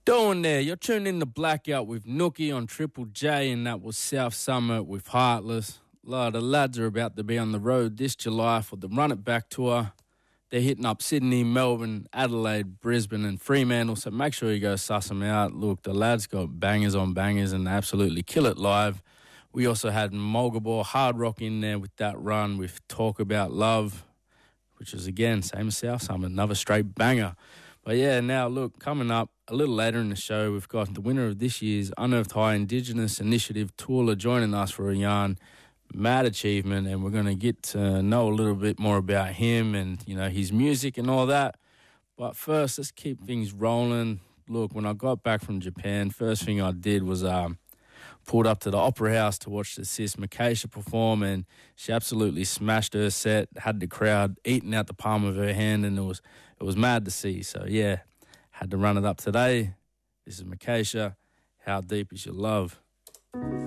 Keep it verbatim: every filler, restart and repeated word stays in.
Doing there, you're tuned in to Blackout with Nookie on Triple J, and that was South Summit with Heartless. A lot of lads are about to be on the road this July for the Run It Back tour. They're hitting up Sydney, Melbourne, Adelaide, Brisbane and Fremantle, so make sure you go suss them out. Look, the lads got bangers on bangers and they absolutely kill it live. We also had Mulgabore Hard Rock in there with that run with Talk About Love, which is, again, same as South Summit, another straight banger. But yeah, now look, coming up a little later in the show, we've got the winner of this year's Unearthed High Indigenous Initiative Tooler joining us for a yarn. Mad achievement, and we're going to get to know a little bit more about him and, you know, his music and all that. But first, let's keep things rolling. Look, when I got back from Japan, first thing I did was um, pulled up to the Opera House to watch the sis Makesha perform, and she absolutely smashed her set, had the crowd eating out the palm of her hand, and it was it was mad to see. So, yeah, had to run it up today. This is Makesha. How Deep Is Your Love?